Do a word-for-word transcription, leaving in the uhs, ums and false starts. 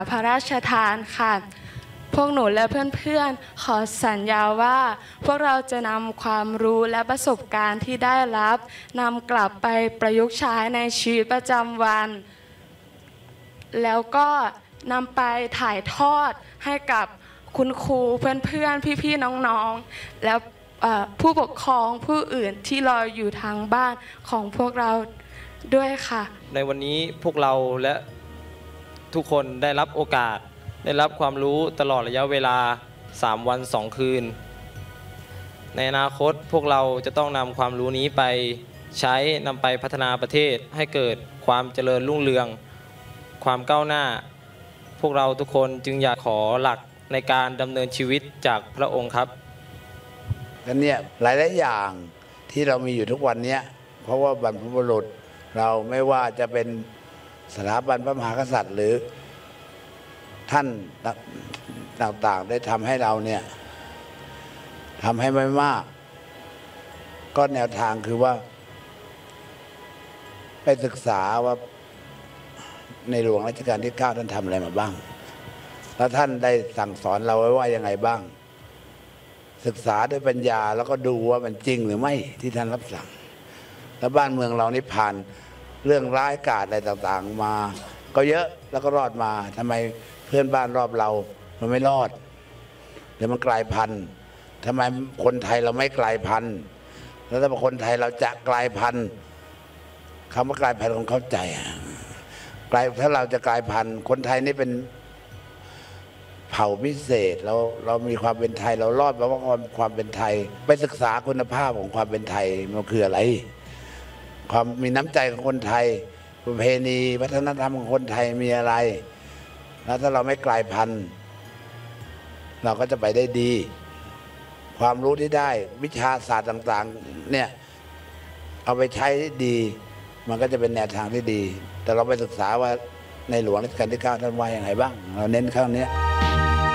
พระราชทานค่ะพวกหนูและเพื่อนๆขอสัญญาว่าพวกเราจะนำความรู้และประสบการณ์ที่ได้รับนำกลับไปประยุกต์ใช้ในชีวิตประจำวันแล้วก็นำไปถ่ายทอดให้กับคุณครูเพื่อนๆพี่ๆน้องๆแล้วผู้ปกครองผู้อื่นที่รออยู่ทางบ้านของพวกเราด้วยค่ะในวันนี้พวกเราและทุกคนได้รับโอกาสได้รับความรู้ตลอดระยะเวลาสามวันสองคืนในอนาคตพวกเราจะต้องนำความรู้นี้ไปใช้นำไปพัฒนาประเทศให้เกิดความเจริญรุ่งเรืองความก้าวหน้าพวกเราทุกคนจึงอยากขอหลักในการดำเนินชีวิตจากพระองค์ครับและเนี่ยหลายๆอย่างที่เรามีอยู่ทุกวันนี้เพราะว่าบรรพบุรุษเราไม่ว่าจะเป็นสถาบันพระมหากษัตริย์หรือท่านต่างๆได้ทำให้เราเนี่ยทำให้ไม่มากก็แนวทางคือว่าไปศึกษาว่าในหลวงรัชกาลที่เก้าท่านทำอะไรมาบ้างแล้วท่านได้สั่งสอนเราไว้ว่ายังไงบ้างศึกษาด้วยปัญญาแล้วก็ดูว่ามันจริงหรือไม่ที่ท่านรับสั่งแล้วบ้านเมืองเรานี่ผ่านเรื่องร้ายกาจอะไรต่างๆมาก็เยอะแล้วก็รอดมาทำไมเพื่อนบ้านรอบเรามันไม่รอดเดี๋ยวมันกลายพันธุ์ทำไมคนไทยเราไม่กลายพันธุ์แล้วถ้าคนไทยเราจะกลายพันธุ์คำว่ากลายพันธุ์ของเข้าใจกลายถ้าเราจะกลายพันธุ์คนไทยนี่เป็นเผ่าพิเศษเราเรามีความเป็นไทยเรารอดเพราะว่าความเป็นไทยไปศึกษาคุณภาพของความเป็นไทยมันคืออะไรความมีน้ำใจของคนไทยประเพณีวัฒนธรรมของคนไทยมีอะไรแล้วถ้าเราไม่กลายพันธุ์เราก็จะไปได้ดีความรู้ที่ได้วิชาศาสตร์ต่างๆเนี่ยเอาไปใช้ดีมันก็จะเป็นแนวทางที่ดีแต่เราไปศึกษาว่าในหลวงรัชกาลที่เก้าท่านว่าอย่างไรบ้างเราเน้นข้างนี้